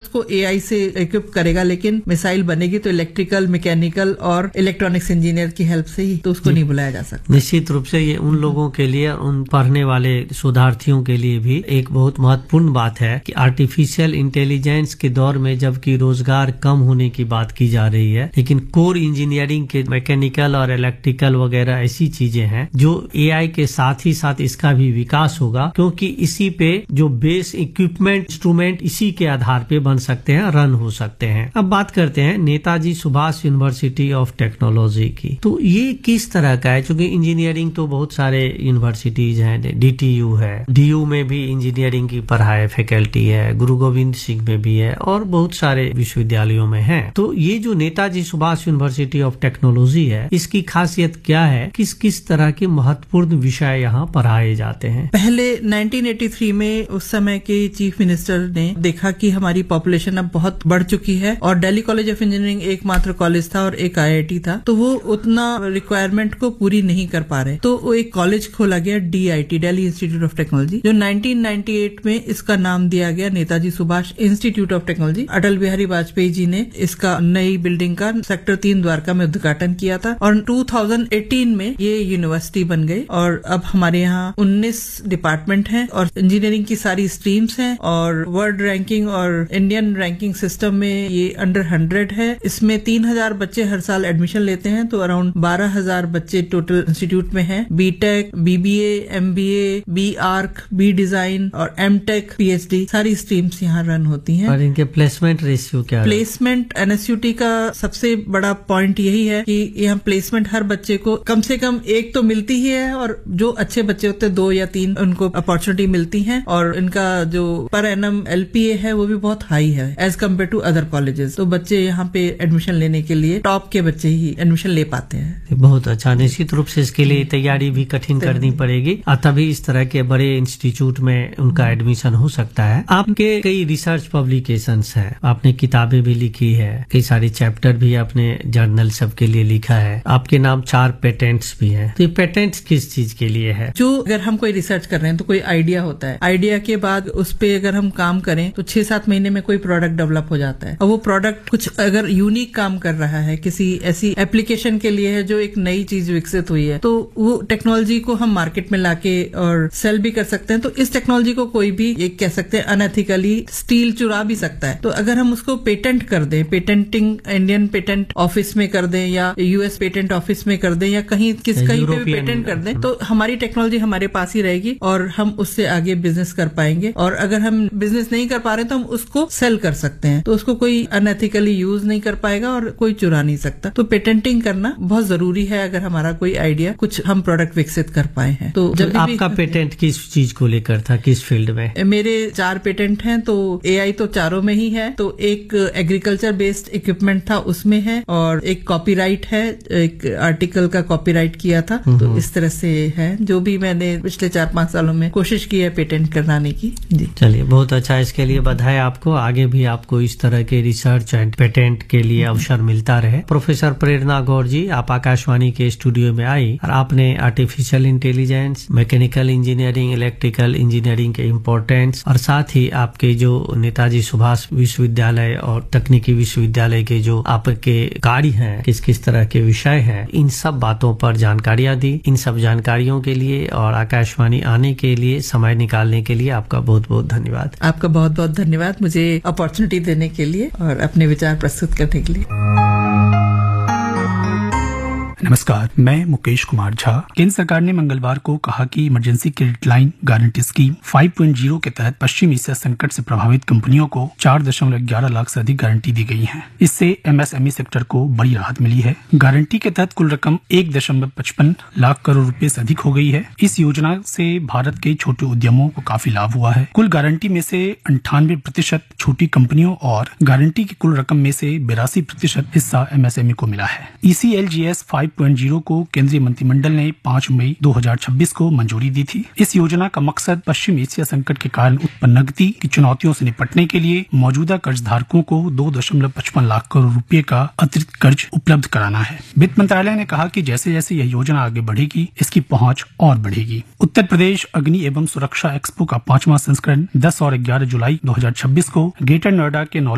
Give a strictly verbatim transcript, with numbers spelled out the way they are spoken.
उसको एआई से इक्विप करेगा, लेकिन मिसाइल बनेगी तो इलेक्ट्रिकल, मैकेनिकल और इलेक्ट्रॉनिक्स इंजीनियर की हेल्प से ही, तो उसको नहीं बुलाया जा सकता। निश्चित रूप से ये उन लोगों के लिए, उन पढ़ने वाले शोधार्थियों के लिए भी एक बहुत महत्वपूर्ण बात है कि आर्टिफिशियल इंटेलिजेंस के दौर में जबकि रोजगार कम होने की बात की जा रही है, लेकिन कोर इंजीनियरिंग के मैकेनिकल और इलेक्ट्रिकल वगैरह ऐसी चीजें हैं जो एआई के साथ ही साथ इसका भी विकास होगा, क्योंकि इसी पे जो बेस इक्विपमेंट, इंस्ट्रूमेंट इसी के आधार पे बन सकते हैं, रन हो सकते हैं। अब बात करते हैं Netaji Subhash university of technology की। तो ये किस तरह का है? क्योंकि इंजीनियरिंग तो बहुत सारे यूनिवर्सिटीज हैं, डीटीयू है, डीयू में भी इंजीनियरिंग की पढ़ाई फैकल्टी है, गुरु गोविंद सिंह में भी है और बहुत सारे विश्वविद्यालयों में है। तो ये जो Netaji Subhash university of technology है, इसकी खासियत क्या है? किस किस तरह के महत्वपूर्ण विषय यहाँ पढ़ाए जाते हैं? पहले नाइनटीन एटी थ्री में उस समय के चीफ मिनिस्टर ने देखा कि हमारी पॉपुलेशन अब बहुत बढ़ चुकी है और दिल्ली कॉलेज ऑफ इंजीनियरिंग एकमात्र कॉलेज था और एक आईआईटी था, तो वो उतना रिक्वायरमेंट को पूरी नहीं कर पा रहे, तो वो एक कॉलेज खोला गया DIT, Delhi institute of technology, जो नाइनटीन नाइंटी एट में इसका नाम दिया गया Netaji Subhash institute of technology. Atal Bihari Vajpayee ji ने इसका नई बिल्डिंग का सेक्टर तीन द्वारका में उद्घाटन किया था और टू थाउजेंड एटीन में ये यूनिवर्सिटी बन गई और अब हमारे यहाँ उन्नीस डिपार्टमेंट हैं और इंजीनियरिंग की सारी स्ट्रीम्स हैं और वर्ल्ड रैंकिंग और इंडियन रैंकिंग सिस्टम में ये अंडर हंड्रेड है। इसमें तीन हजार बच्चे हर साल एडमिशन लेते हैं, तो अराउंड बारह हजार बच्चे टोटल इंस्टीट्यूट में हैं। BTech, BBA, MBA, B arc, B design और एमटेक, पीएचडी सारी स्ट्रीम्स यहाँ रन होती हैं। और इनके प्लेसमेंट रेशियो क्या है? प्लेसमेंट एनएसयूटी का सबसे बड़ा पॉइंट यही है कि यहाँ प्लेसमेंट हर बच्चे को कम से कम एक तो मिलती ही है और जो अच्छे बच्चे होते हैं दो या तीन उनको अपॉर्चुनिटी मिलती है और इनका जो पर एनम एलपीए है वो भी बहुत हाई है as compare to other colleges. तो बच्चे यहाँ पे एडमिशन लेने के लिए टॉप के बच्चे ही एडमिशन ले पाते हैं। बहुत अच्छा। निश्चित रूप से इसके लिए तैयारी भी कठिन करनी पड़ेगी और तभी इस तरह के बड़े इंस्टीट्यूट में उनका एडमिशन हो सकता है। आपके कई रिसर्च पब्लिकेशंस हैं, आपने किताबें भी लिखी है, कई सारे चैप्टर भी आपने जर्नल सबके लिए लिखा है, आपके नाम चार पेटेंट्स भी हैं। तो ये पेटेंट्स किस चीज के लिए है? जो अगर हम कोई रिसर्च कर रहे हैं तो कोई आइडिया होता है, आइडिया के बाद उस पे अगर हम काम करें तो छह सात महीने में कोई प्रोडक्ट डेवलप हो जाता है और वो प्रोडक्ट कुछ अगर यूनिक काम कर रहा है, किसी ऐसी एप्लीकेशन के लिए है जो एक नई चीज विकसित हुई है, तो वो टेक्नोलॉजी को हम मार्केट में लाके और सेल भी कर सकते हैं। तो इस टेक्नोलॉजी को कोई भी एक कह सकते हैं अनएथिकली स्टील चुरा भी सकता है। तो अगर हम उसको पेटेंट कर दें, पेटेंटिंग इंडियन पेटेंट ऑफिस में कर दें या यूएस पेटेंट ऑफिस में कर दें या कहीं किस कहीं पे भी पेटेंट कर दें, तो हमारी टेक्नोलॉजी हमारे पास ही रहेगी और हम उससे आगे बिजनेस कर पाएंगे। और अगर हम बिजनेस नहीं कर पा रहे तो हम उसको सेल कर सकते हैं, तो उसको कोई अनएथिकली यूज नहीं कर पाएगा और कोई चुरा नहीं सकता। तो पेटेंटिंग करना बहुत जरूरी है अगर हमारा कोई आइडिया, कुछ हम प्रोडक्ट विकसित कर पाए हैं। तो जब आपका पेटेंट किस चीज को लेकर था, किस फील्ड में? मेरे चार पेटेंट हैं, तो एआई तो चारों में ही है, तो एक एग्रीकल्चर बेस्ड इक्विपमेंट था उसमें है और एक कॉपीराइट है, एक आर्टिकल का कॉपीराइट किया था। तो इस तरह से है जो भी मैंने पिछले चार पांच सालों में कोशिश की है पेटेंट कराने की। जी चलिए, बहुत अच्छा, इसके लिए बधाई आपको। आगे भी आपको इस तरह के रिसर्च एंड पेटेंट के लिए अवसर मिलता रहे। प्रोफेसर प्रेरणा गौर जी, आप आकाशवाणी के स्टूडियो में आई और आपने artificial intelligence, mechanical engineering, electrical engineering के इम्पोर्टेंस और साथ ही आपके जो नेताजी सुभाष विश्वविद्यालय और तकनीकी विश्वविद्यालय के जो आपके कार्य हैं, किस किस तरह के विषय हैं, इन सब बातों पर जानकारियां दी। इन सब जानकारियों के लिए और आकाशवाणी आने के लिए, समय निकालने के लिए आपका बहुत बहुत धन्यवाद। आपका बहुत बहुत धन्यवाद मुझे अपॉर्चुनिटी देने के लिए और अपने विचार प्रस्तुत करने के लिए। नमस्कार, मैं मुकेश कुमार झा। केंद्र सरकार ने मंगलवार को कहा कि emergency credit line guarantee scheme five point zero के तहत पश्चिम एशिया संकट से प्रभावित कंपनियों को चार दशमलव ग्यारह लाख से अधिक गारंटी दी गई है। इससे एमएसएमई सेक्टर को बड़ी राहत मिली है। गारंटी के तहत कुल रकम एक दशमलव पचपन लाख करोड़ रुपए से अधिक हो गई है। इस योजना से भारत के छोटे उद्यमों को काफी लाभ हुआ है। कुल गारंटी में से अंठानवे प्रतिशत छोटी कंपनियों और गारंटी की कुल रकम में से बिरासी प्रतिशत हिस्सा एमएसएमई को मिला है। ईसीएलजीएस फाइव पॉइंट ज़ीरो को केंद्रीय मंत्रिमंडल ने पाँच मई दो हज़ार छब्बीस को मंजूरी दी थी। इस योजना का मकसद पश्चिम एशिया संकट के कारण उत्पन्न नकदी की चुनौतियों से निपटने के लिए मौजूदा कर्ज धारकों को दो दशमलव पचपन लाख करोड़ रुपए का अतिरिक्त कर्ज उपलब्ध कराना है। वित्त मंत्रालय ने कहा कि जैसे जैसे यह योजना आगे बढ़ेगी, इसकी पहुंच और बढ़ेगी। उत्तर प्रदेश अग्नि एवं सुरक्षा एक्सपो का पांचवां संस्करण दस और ग्यारह जुलाई दो हज़ार छब्बीस को ग्रेटर नोएडा के